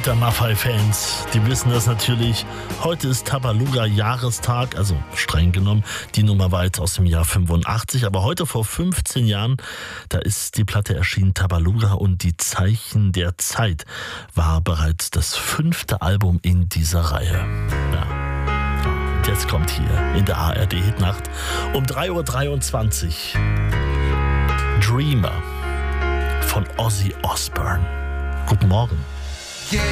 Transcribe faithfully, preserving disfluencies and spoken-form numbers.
Peter Maffay-Fans, die wissen das natürlich. Heute ist Tabaluga-Jahrestag, also streng genommen. Die Nummer war jetzt aus dem Jahr fünfundachtzig, aber heute vor fünfzehn Jahren, da ist die Platte erschienen. Tabaluga und die Zeichen der Zeit war bereits das fünfte Album in dieser Reihe. Ja. Und jetzt kommt hier in der A R D-Hitnacht um drei Uhr dreiundzwanzig Dreamer von Ozzy Osbourne. Guten Morgen.